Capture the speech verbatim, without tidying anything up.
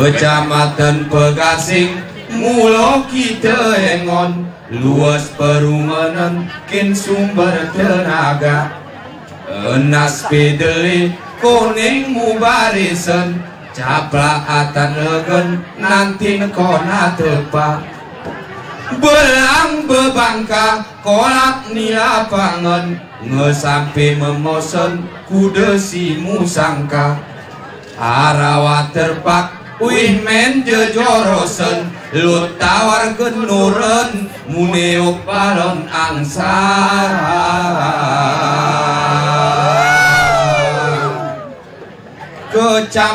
Kecamatan Pegasing mulo kita engon luas perumahan kin sumber tenaga enas pedeli kuning mubarisan caplaatan legen nanti kona tepa belang bebangka kolak ni lapangan ngesampe memosen kude si musangka harawat terpak wih men jejorosen lu tawar genuren muneuk balon angsa